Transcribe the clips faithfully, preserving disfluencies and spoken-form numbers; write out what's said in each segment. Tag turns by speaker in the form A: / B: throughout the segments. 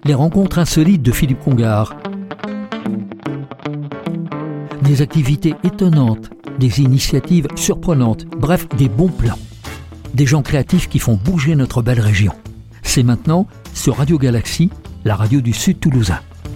A: les rencontres insolites de Philippe Congar. Des activités étonnantes, des initiatives surprenantes, bref, des bons plans. Des gens créatifs qui font bouger notre belle région. C'est maintenant sur Radio Galaxie, la radio du Sud toulousain.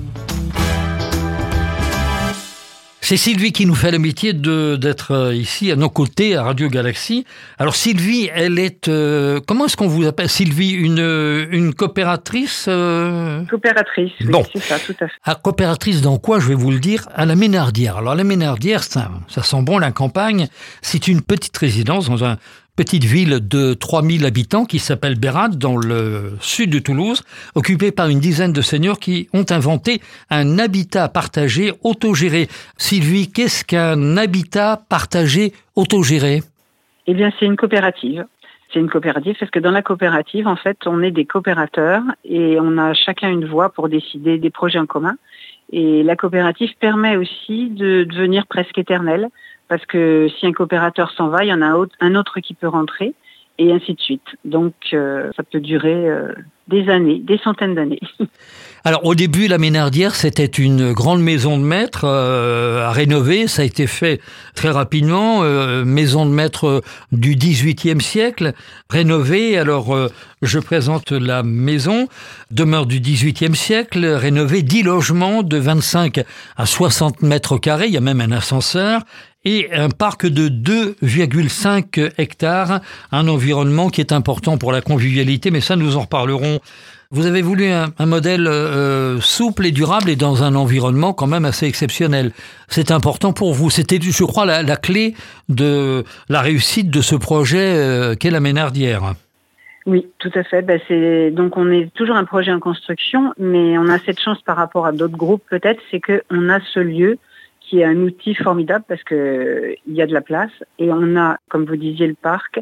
A: C'est Sylvie qui nous fait l'amitié de, d'être ici à nos côtés à Radio Galaxie. Alors Sylvie, elle est... Euh, comment est-ce qu'on vous appelle Sylvie? Une, une coopératrice euh...
B: Coopératrice, oui, bon. C'est ça, tout à fait.
A: Ah, coopératrice dans quoi? Je vais vous le dire. À la Ménardière. Alors la Ménardière, ça, ça sent bon la campagne. C'est une petite résidence dans un... petite ville de trois mille habitants qui s'appelle Bérard, dans le sud de Toulouse, occupée par une dizaine de seniors qui ont inventé un habitat partagé autogéré. Sylvie, qu'est-ce qu'un habitat partagé autogéré?
B: Eh bien, c'est une coopérative. C'est une coopérative parce que dans la coopérative, en fait, on est des coopérateurs et on a chacun une voix pour décider des projets en commun. Et la coopérative permet aussi de devenir presque éternelle. Parce que si un coopérateur s'en va, il y en a un autre qui peut rentrer, et ainsi de suite. Donc, euh, ça peut durer euh, des années, des centaines d'années.
A: Alors, au début, la Ménardière, c'était une grande maison de maître euh, à rénover. Ça a été fait très rapidement. Euh, maison de maître du dix-huitième siècle, rénovée. Alors, euh, je présente la maison. Demeure du dix-huitième siècle, rénovée. dix logements de vingt-cinq à soixante mètres carrés. Il y a même un ascenseur. Et un parc de deux virgule cinq hectares, un environnement qui est important pour la convivialité, mais ça nous en reparlerons. Vous avez voulu un, un modèle euh, souple et durable et dans un environnement quand même assez exceptionnel. C'est important pour vous. C'était, je crois, la, la clé de la réussite de ce projet euh, qu'est la Ménardière.
B: Oui, tout à fait. Ben, c'est, donc on est toujours un projet en construction, mais on a cette chance par rapport à d'autres groupes peut-être, c'est qu'on a ce lieu qui est un outil formidable parce que il y a de la place et on a, comme vous disiez, le parc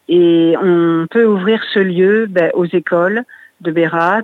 B: et on peut ouvrir ce lieu ben, aux écoles de Bérard,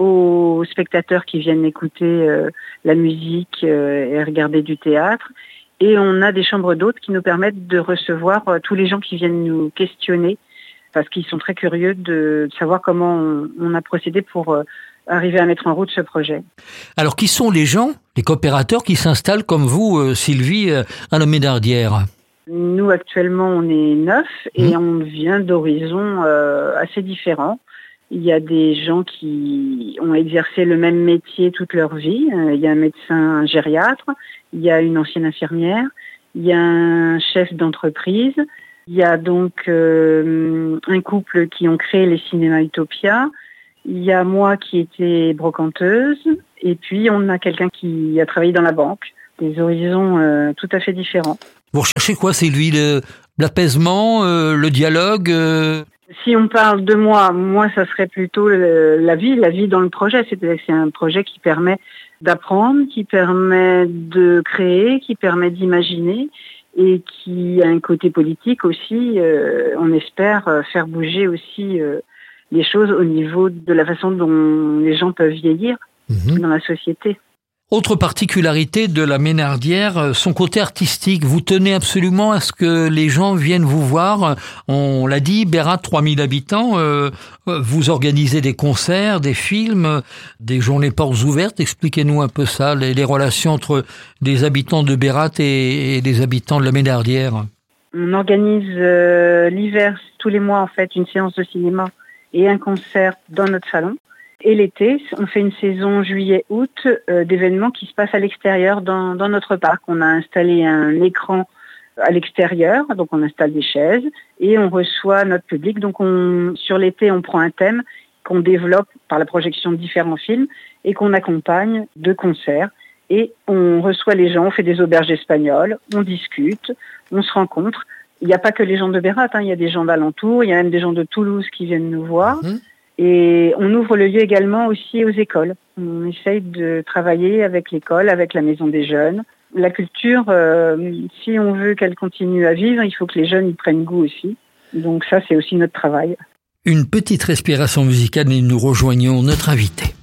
B: aux spectateurs qui viennent écouter euh, la musique euh, et regarder du théâtre et on a des chambres d'hôtes qui nous permettent de recevoir euh, tous les gens qui viennent nous questionner parce qu'ils sont très curieux de, de savoir comment on, on a procédé pour euh, arriver à mettre en route ce projet.
A: Alors, qui sont les gens, les coopérateurs qui s'installent comme vous, euh, Sylvie, euh, à la Ménardière? Nous,
B: actuellement, on est neuf et mmh. on vient d'horizons euh, assez différents. Il y a des gens qui ont exercé le même métier toute leur vie. Euh, il y a un médecin, un gériatre, il y a une ancienne infirmière, il y a un chef d'entreprise, il y a donc euh, un couple qui ont créé les cinémas Utopia. Il y a moi qui étais brocanteuse et puis on a quelqu'un qui a travaillé dans la banque. Des horizons euh, tout à fait différents.
A: Vous recherchez quoi, Sylvie? Le, l'apaisement, euh, le dialogue euh...
B: Si on parle de moi, moi ça serait plutôt le, la vie, la vie dans le projet. C'est-à-dire que c'est un projet qui permet d'apprendre, qui permet de créer, qui permet d'imaginer et qui a un côté politique aussi. Euh, on espère faire bouger aussi euh, les choses au niveau de la façon dont les gens peuvent vieillir mmh. dans la société.
A: Autre particularité de la Ménardière, son côté artistique. Vous tenez absolument à ce que les gens viennent vous voir. On l'a dit, Bérard, trois mille habitants. Euh, vous organisez des concerts, des films, des journées portes ouvertes. Expliquez-nous un peu ça, les, les relations entre des habitants de Bérard et, et des habitants de la Ménardière.
B: On organise euh, l'hiver, tous les mois en fait, une séance de cinéma et un concert dans notre salon. Et l'été, on fait une saison juillet-août euh, d'événements qui se passent à l'extérieur dans, dans notre parc. On a installé un écran à l'extérieur, donc on installe des chaises et on reçoit notre public. Donc on, sur l'été, on prend un thème qu'on développe par la projection de différents films et qu'on accompagne de concerts. Et on reçoit les gens, on fait des auberges espagnoles, on discute, on se rencontre. Il n'y a pas que les gens de Bérard, hein, il y a des gens d'alentour, il y a même des gens de Toulouse qui viennent nous voir. Mmh. Et on ouvre le lieu également aussi aux écoles. On essaye de travailler avec l'école, avec la maison des jeunes. La culture, euh, si on veut qu'elle continue à vivre, il faut que les jeunes y prennent goût aussi. Donc ça, c'est aussi notre travail.
A: Une petite respiration musicale et nous rejoignons notre invité.